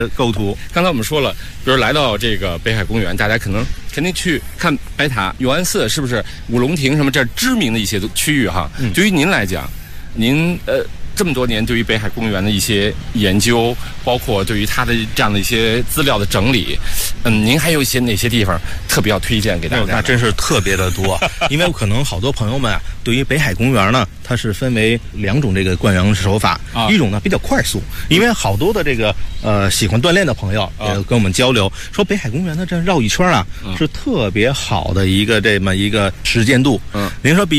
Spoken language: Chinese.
构图。 刚才我们说了，比如来到这个北海公园，大家肯定去看白塔、永安寺，是不是五龙亭什么这知名的一些区域哈？对于您来讲，您这么多年对于北海公园的一些研究，包括对于它的这样的一些资料的整理，您还有一些哪些地方特别要推荐给大家？ 那真是特别的多，因为可能好多朋友们对于北海公园呢，它是分为2种这个观园手法，一种呢比较快速，因为好多的这个喜欢锻炼的朋友也跟我们交流说，北海公园呢这绕一圈是特别好的一个这么一个时间度。您说比